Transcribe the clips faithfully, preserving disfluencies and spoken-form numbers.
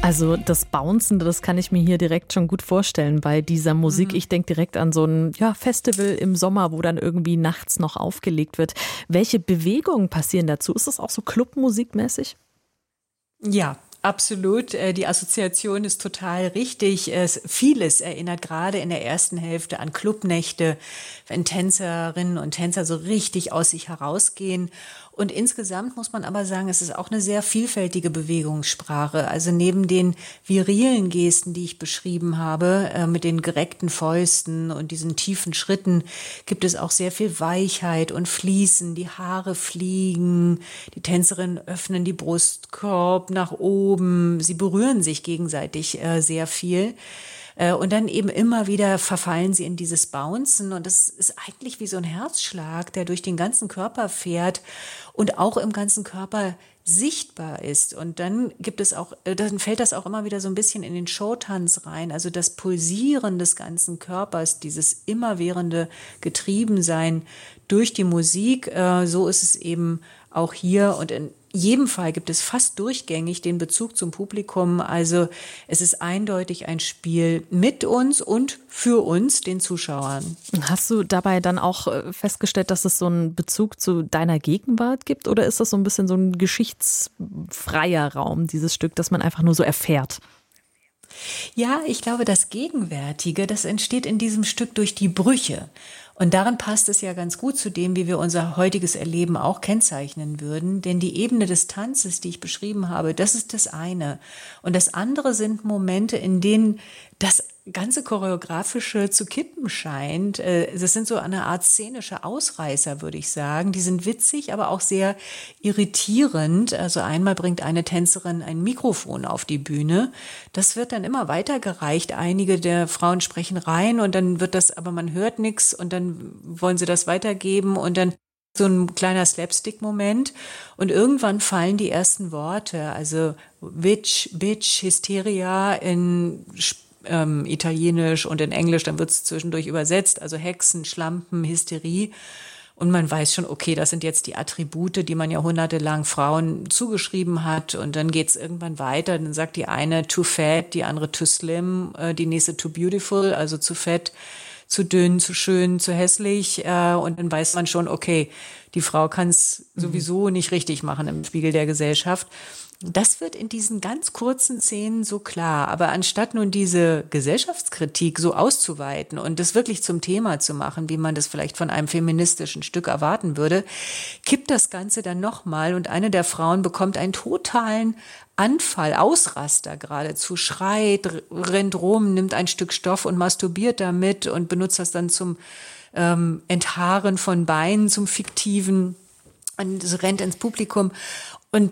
Also das Bouncen, das kann ich mir hier direkt schon gut vorstellen bei dieser Musik. Mhm. Ich denke direkt an so ein ja, Festival im Sommer, wo dann irgendwie nachts noch aufgelegt wird. Welche Bewegungen passieren dazu? Ist das auch so Clubmusikmäßig? Ja, absolut. Äh, Die Assoziation ist total richtig. Es, vieles erinnert gerade in der ersten Hälfte an Clubnächte, wenn Tänzerinnen und Tänzer so richtig aus sich herausgehen. Und insgesamt muss man aber sagen, es ist auch eine sehr vielfältige Bewegungssprache. Also neben den virilen Gesten, die ich beschrieben habe, äh, mit den gereckten Fäusten und diesen tiefen Schritten, gibt es auch sehr viel Weichheit und Fließen. Die Haare fliegen, die Tänzerinnen öffnen die Brustkorb nach oben. Sie berühren sich gegenseitig äh, sehr viel. Und dann eben immer wieder verfallen sie in dieses Bouncen. Und das ist eigentlich wie so ein Herzschlag, der durch den ganzen Körper fährt und auch im ganzen Körper sichtbar ist. Und dann gibt es auch, dann fällt das auch immer wieder so ein bisschen in den Showtanz rein. Also das Pulsieren des ganzen Körpers, dieses immerwährende Getriebensein durch die Musik. So ist es eben auch hier. Und in jedem Fall gibt es fast durchgängig den Bezug zum Publikum. Also es ist eindeutig ein Spiel mit uns und für uns, den Zuschauern. Hast du dabei dann auch festgestellt, dass es so einen Bezug zu deiner Gegenwart gibt? Oder ist das so ein bisschen so ein geschichtsfreier Raum, dieses Stück, das man einfach nur so erfährt? Ja, ich glaube, das Gegenwärtige, das entsteht in diesem Stück durch die Brüche. Und darin passt es ja ganz gut zu dem, wie wir unser heutiges Erleben auch kennzeichnen würden. Denn die Ebene des Tanzes, die ich beschrieben habe, das ist das eine. Und das andere sind Momente, in denen das ganze Choreografische zu kippen scheint. Das sind so eine Art szenische Ausreißer, würde ich sagen. Die sind witzig, aber auch sehr irritierend. Also einmal bringt eine Tänzerin ein Mikrofon auf die Bühne. Das wird dann immer weitergereicht. Einige der Frauen sprechen rein und dann wird das, aber man hört nichts und dann wollen sie das weitergeben und dann so ein kleiner Slapstick-Moment und irgendwann fallen die ersten Worte. Also Witch, Bitch, Hysteria in Ähm, Italienisch und in Englisch, dann wird es zwischendurch übersetzt, also Hexen, Schlampen, Hysterie. Und man weiß schon, okay, das sind jetzt die Attribute, die man jahrhundertelang Frauen zugeschrieben hat. Und dann geht es irgendwann weiter. Dann sagt die eine too fat, die andere too slim, äh, die nächste too beautiful, also zu fett, zu dünn, zu schön, zu hässlich. Äh, und dann weiß man schon, okay, die Frau kann es sowieso nicht richtig machen im Spiegel der Gesellschaft. Das wird in diesen ganz kurzen Szenen so klar. Aber anstatt nun diese Gesellschaftskritik so auszuweiten und das wirklich zum Thema zu machen, wie man das vielleicht von einem feministischen Stück erwarten würde, kippt das Ganze dann nochmal und eine der Frauen bekommt einen totalen Anfall, Ausraster geradezu, schreit, rennt rum, nimmt ein Stück Stoff und masturbiert damit und benutzt das dann zum ähm, Enthaaren von Beinen, zum Fiktiven und rennt ins Publikum. Und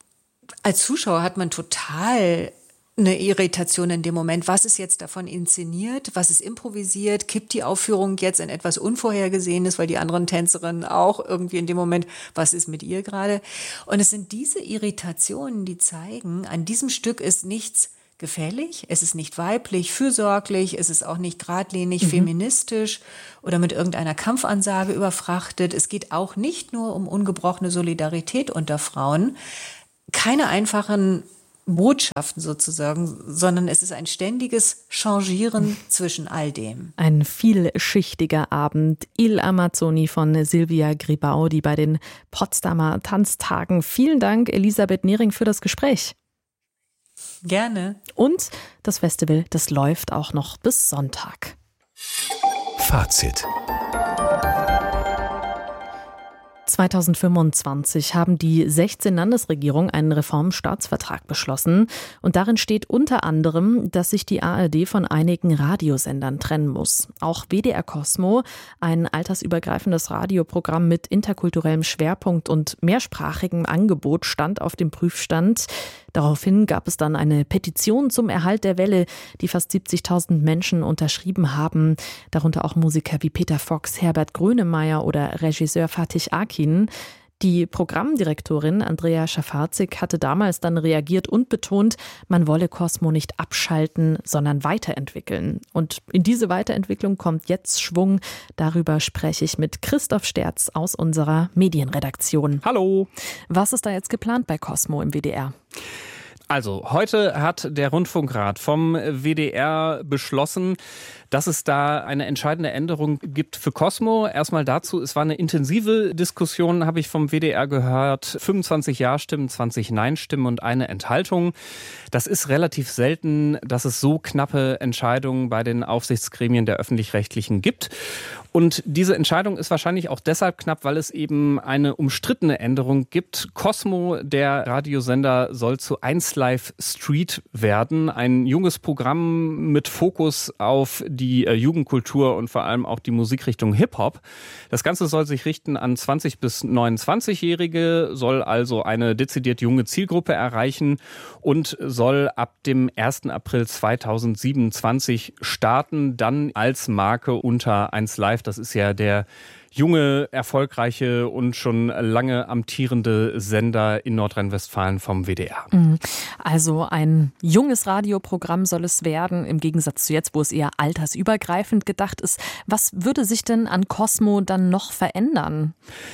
als Zuschauer hat man total eine Irritation in dem Moment. Was ist jetzt davon inszeniert? Was ist improvisiert? Kippt die Aufführung jetzt in etwas Unvorhergesehenes, weil die anderen Tänzerinnen auch irgendwie in dem Moment, was ist mit ihr gerade? Und es sind diese Irritationen, die zeigen, an diesem Stück ist nichts gefällig, es ist nicht weiblich, fürsorglich, es ist auch nicht geradlinig, mhm. feministisch oder mit irgendeiner Kampfansage überfrachtet. Es geht auch nicht nur um ungebrochene Solidarität unter Frauen, keine einfachen Botschaften sozusagen, sondern es ist ein ständiges Changieren zwischen all dem. Ein vielschichtiger Abend. Il Amazzoni von Silvia Gribau, die bei den Potsdamer Tanztagen. Vielen Dank, Elisabeth Nehring, für das Gespräch. Gerne. Und das Festival, das läuft auch noch bis Sonntag. Fazit. zweitausendfünfundzwanzig haben die sechzehn Landesregierungen einen Reformstaatsvertrag beschlossen. Und darin steht unter anderem, dass sich die A R D von einigen Radiosendern trennen muss. Auch W D R Cosmo, ein altersübergreifendes Radioprogramm mit interkulturellem Schwerpunkt und mehrsprachigem Angebot, stand auf dem Prüfstand. Daraufhin gab es dann eine Petition zum Erhalt der Welle, die fast siebzigtausend Menschen unterschrieben haben, darunter auch Musiker wie Peter Fox, Herbert Grönemeyer oder Regisseur Fatih Akin. Die Programmdirektorin Andrea Schafazik hatte damals dann reagiert und betont, man wolle Cosmo nicht abschalten, sondern weiterentwickeln. Und in diese Weiterentwicklung kommt jetzt Schwung. Darüber spreche ich mit Christoph Sterz aus unserer Medienredaktion. Hallo. Was ist da jetzt geplant bei Cosmo im W D R? Also, heute hat der Rundfunkrat vom W D R beschlossen, dass es da eine entscheidende Änderung gibt für Cosmo. Erstmal dazu, es war eine intensive Diskussion, habe ich vom W D R gehört. fünfundzwanzig Ja-Stimmen, zwanzig Nein-Stimmen und eine Enthaltung. Das ist relativ selten, dass es so knappe Entscheidungen bei den Aufsichtsgremien der Öffentlich-Rechtlichen gibt. Und diese Entscheidung ist wahrscheinlich auch deshalb knapp, weil es eben eine umstrittene Änderung gibt. Cosmo, der Radiosender, soll zu eins Live Street werden. Ein junges Programm mit Fokus auf die äh, Jugendkultur und vor allem auch die Musikrichtung Hip-Hop. Das Ganze soll sich richten an zwanzig- bis neunundzwanzig-Jährige, soll also eine dezidiert junge Zielgruppe erreichen und soll ab dem ersten April zweitausendsiebenundzwanzig starten, dann als Marke unter eins Live. Das ist ja der junge, erfolgreiche und schon lange amtierende Sender in Nordrhein-Westfalen vom W D R. Also ein junges Radioprogramm soll es werden, im Gegensatz zu jetzt, wo es eher altersübergreifend gedacht ist. Was würde sich denn an Cosmo dann noch verändern?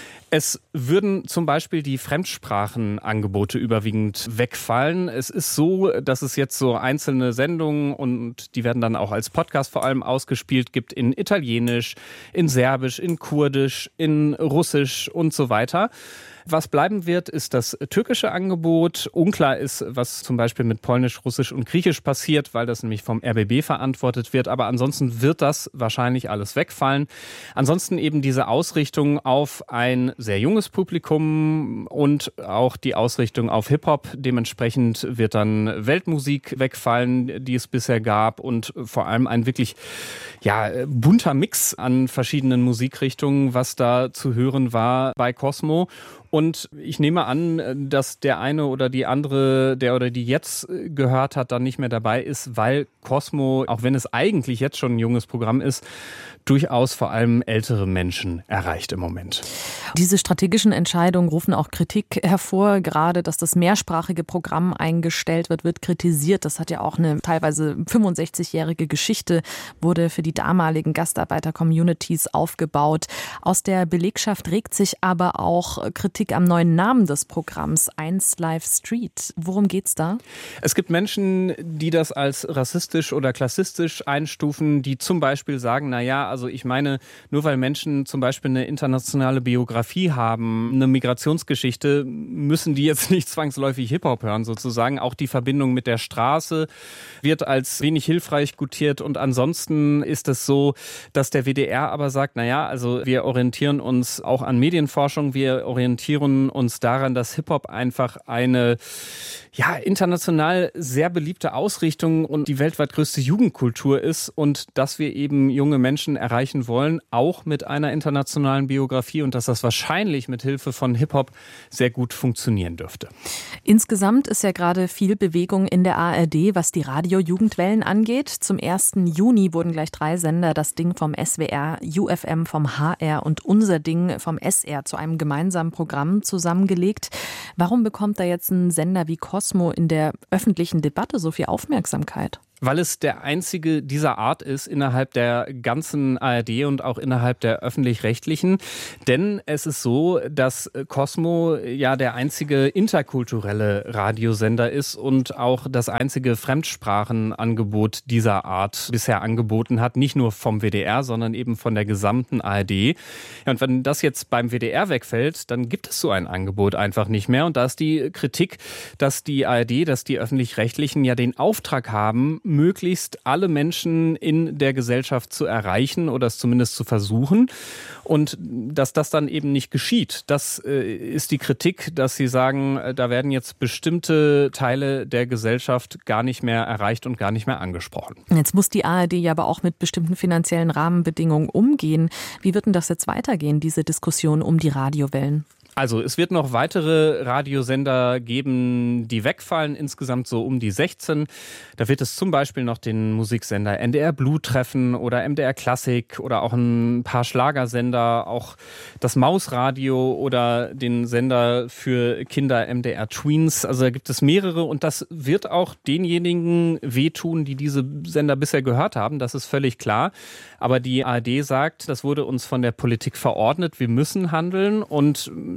Es würden zum Beispiel die Fremdsprachenangebote überwiegend wegfallen. Es ist so, dass es jetzt so einzelne Sendungen, und die werden dann auch als Podcast vor allem ausgespielt, gibt in Italienisch, in Serbisch, in Kurdisch, in Russisch und so weiter. Was bleiben wird, ist das türkische Angebot. Unklar ist, was zum Beispiel mit Polnisch, Russisch und Griechisch passiert, weil das nämlich vom R B B verantwortet wird. Aber ansonsten wird das wahrscheinlich alles wegfallen. Ansonsten eben diese Ausrichtung auf ein sehr junges Publikum und auch die Ausrichtung auf Hip-Hop. Dementsprechend wird dann Weltmusik wegfallen, die es bisher gab, und vor allem ein wirklich ja, bunter Mix an verschiedenen Musikrichtungen, was da zu hören war bei Cosmo. Und ich nehme an, dass der eine oder die andere, der oder die jetzt gehört hat, dann nicht mehr dabei ist, weil Cosmo, auch wenn es eigentlich jetzt schon ein junges Programm ist, durchaus vor allem ältere Menschen erreicht im Moment. Diese strategischen Entscheidungen rufen auch Kritik hervor. Gerade, dass das mehrsprachige Programm eingestellt wird, wird kritisiert. Das hat ja auch eine teilweise fünfundsechzigjährige Geschichte, wurde für die damaligen Gastarbeiter-Communities aufgebaut. Aus der Belegschaft regt sich aber auch Kritik am neuen Namen des Programms, eins Live Street. Worum geht's da? Es gibt Menschen, die das als rassistisch oder klassistisch einstufen, die zum Beispiel sagen, na ja, also ich meine, nur weil Menschen zum Beispiel eine internationale Biografie haben, eine Migrationsgeschichte, müssen die jetzt nicht zwangsläufig Hip-Hop hören sozusagen. Auch die Verbindung mit der Straße wird als wenig hilfreich gutiert, und ansonsten ist es so, dass der W D R aber sagt, naja, also wir orientieren uns auch an Medienforschung, wir orientieren uns daran, dass Hip-Hop einfach eine ja, international sehr beliebte Ausrichtung und die weltweit größte Jugendkultur ist, und dass wir eben junge Menschen erreichen wollen, auch mit einer internationalen Biografie, und dass das wahrscheinlich mit Hilfe von Hip-Hop sehr gut funktionieren dürfte. Insgesamt ist ja gerade viel Bewegung in der A R D, was die Radio-Jugendwellen angeht. Zum ersten Juni wurden gleich drei Sender, das Ding vom S W R, U F M vom H R und Unser Ding vom S R, zu einem gemeinsamen Programm zusammengelegt. Warum bekommt da jetzt ein Sender wie Cosmo in der öffentlichen Debatte so viel Aufmerksamkeit? Weil es der einzige dieser Art ist innerhalb der ganzen A R D und auch innerhalb der Öffentlich-Rechtlichen. Denn es ist so, dass Cosmo ja der einzige interkulturelle Radiosender ist und auch das einzige Fremdsprachenangebot dieser Art bisher angeboten hat. Nicht nur vom W D R, sondern eben von der gesamten A R D. Ja, und wenn das jetzt beim W D R wegfällt, dann gibt es so ein Angebot einfach nicht mehr. Und da ist die Kritik, dass die A R D, dass die Öffentlich-Rechtlichen ja den Auftrag haben, möglichst alle Menschen in der Gesellschaft zu erreichen oder es zumindest zu versuchen. Und dass das dann eben nicht geschieht, das äh, ist die Kritik, dass sie sagen, äh, da werden jetzt bestimmte Teile der Gesellschaft gar nicht mehr erreicht und gar nicht mehr angesprochen. Jetzt muss die A R D ja aber auch mit bestimmten finanziellen Rahmenbedingungen umgehen. Wie wird denn das jetzt weitergehen, diese Diskussion um die Radiowellen? Also es wird noch weitere Radiosender geben, die wegfallen, insgesamt so um die sechzehn. Da wird es zum Beispiel noch den Musiksender N D R Blue treffen oder M D R Klassik oder auch ein paar Schlagersender, auch das Mausradio oder den Sender für Kinder M D R Tweens. Also da gibt es mehrere, und das wird auch denjenigen wehtun, die diese Sender bisher gehört haben, das ist völlig klar. Aber die A R D sagt, das wurde uns von der Politik verordnet, wir müssen handeln, und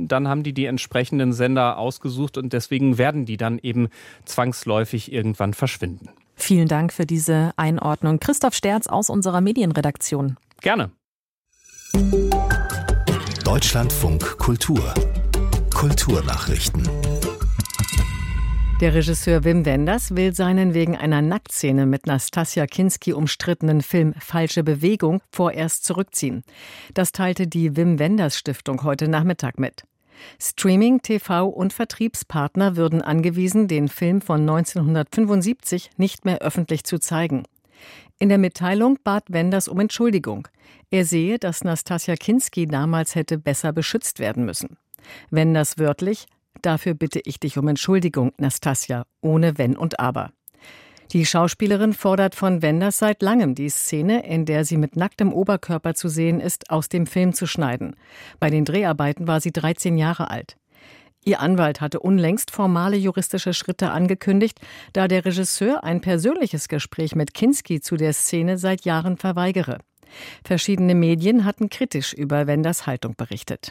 dann haben die die entsprechenden Sender ausgesucht und deswegen werden die dann eben zwangsläufig irgendwann verschwinden. Vielen Dank für diese Einordnung. Christoph Sterz aus unserer Medienredaktion. Gerne. Deutschlandfunk Kultur. Kulturnachrichten. Der Regisseur Wim Wenders will seinen wegen einer Nacktszene mit Nastassja Kinski umstrittenen Film Falsche Bewegung vorerst zurückziehen. Das teilte die Wim Wenders Stiftung heute Nachmittag mit. Streaming, T V und Vertriebspartner würden angewiesen, den Film von neunzehnhundertfünfundsiebzig nicht mehr öffentlich zu zeigen. In der Mitteilung bat Wenders um Entschuldigung. Er sehe, dass Nastassja Kinski damals hätte besser beschützt werden müssen. Wenders wörtlich: Dafür bitte ich dich um Entschuldigung, Nastassja, ohne Wenn und Aber. Die Schauspielerin fordert von Wenders seit langem, die Szene, in der sie mit nacktem Oberkörper zu sehen ist, aus dem Film zu schneiden. Bei den Dreharbeiten war sie dreizehn Jahre alt. Ihr Anwalt hatte unlängst formale juristische Schritte angekündigt, da der Regisseur ein persönliches Gespräch mit Kinski zu der Szene seit Jahren verweigere. Verschiedene Medien hatten kritisch über Wenders Haltung berichtet.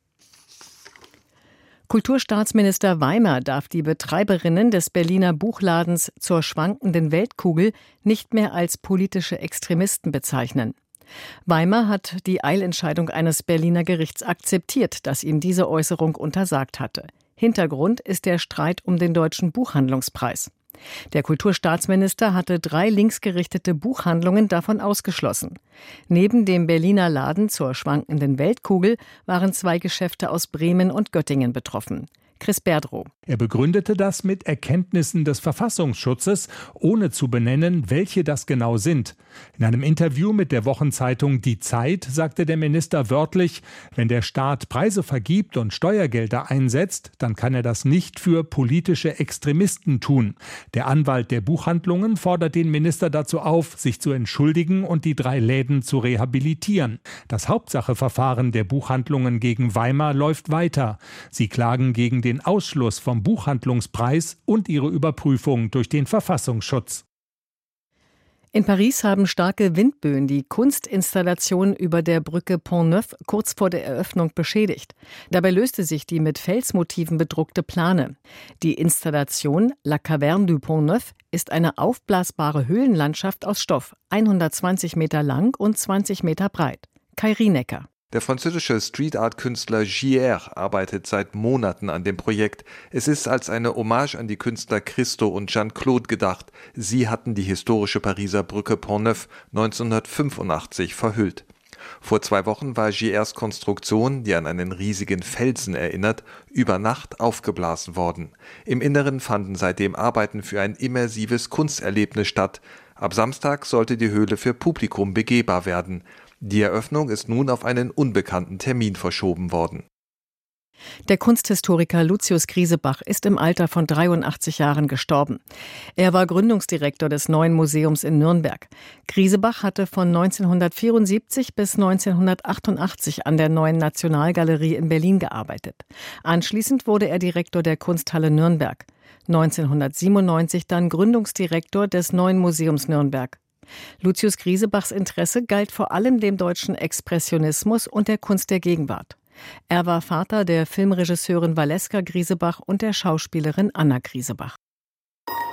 Kulturstaatsminister Weimer darf die Betreiberinnen des Berliner Buchladens Zur schwankenden Weltkugel nicht mehr als politische Extremisten bezeichnen. Weimer hat die Eilentscheidung eines Berliner Gerichts akzeptiert, das ihm diese Äußerung untersagt hatte. Hintergrund ist der Streit um den Deutschen Buchhandlungspreis. Der Kulturstaatsminister hatte drei linksgerichtete Buchhandlungen davon ausgeschlossen. Neben dem Berliner Laden Zur schwankenden Weltkugel waren zwei Geschäfte aus Bremen und Göttingen betroffen. Chris Berdrow. Er begründete das mit Erkenntnissen des Verfassungsschutzes, ohne zu benennen, welche das genau sind. In einem Interview mit der Wochenzeitung Die Zeit sagte der Minister wörtlich: Wenn der Staat Preise vergibt und Steuergelder einsetzt, dann kann er das nicht für politische Extremisten tun. Der Anwalt der Buchhandlungen fordert den Minister dazu auf, sich zu entschuldigen und die drei Läden zu rehabilitieren. Das Hauptsacheverfahren der Buchhandlungen gegen Weimer läuft weiter. Sie klagen gegen den Ausschluss vom Buchhandlungspreis und ihre Überprüfung durch den Verfassungsschutz. In Paris haben starke Windböen die Kunstinstallation über der Brücke Pont-Neuf kurz vor der Eröffnung beschädigt. Dabei löste sich die mit Felsmotiven bedruckte Plane. Die Installation La Caverne du Pont-Neuf ist eine aufblasbare Höhlenlandschaft aus Stoff, hundertzwanzig Meter lang und zwanzig Meter breit. Kai Rienecker. Der französische Street-Art-Künstler Gier arbeitet seit Monaten an dem Projekt. Es ist als eine Hommage an die Künstler Christo und Jeanne-Claude gedacht. Sie hatten die historische Pariser Brücke Pont-Neuf neunzehnhundertfünfundachtzig verhüllt. Vor zwei Wochen war Giers Konstruktion, die an einen riesigen Felsen erinnert, über Nacht aufgeblasen worden. Im Inneren fanden seitdem Arbeiten für ein immersives Kunsterlebnis statt. Ab Samstag sollte die Höhle für Publikum begehbar werden. Die Eröffnung ist nun auf einen unbekannten Termin verschoben worden. Der Kunsthistoriker Lucius Griesebach ist im Alter von dreiundachtzig Jahren gestorben. Er war Gründungsdirektor des Neuen Museums in Nürnberg. Griesebach hatte von neunzehnhundertvierundsiebzig bis neunzehnhundertachtundachtzig an der Neuen Nationalgalerie in Berlin gearbeitet. Anschließend wurde er Direktor der Kunsthalle Nürnberg. neunzehnhundertsiebenundneunzig dann Gründungsdirektor des Neuen Museums Nürnberg. Lucius Griesebachs Interesse galt vor allem dem deutschen Expressionismus und der Kunst der Gegenwart. Er war Vater der Filmregisseurin Valeska Griesebach und der Schauspielerin Anna Griesebach.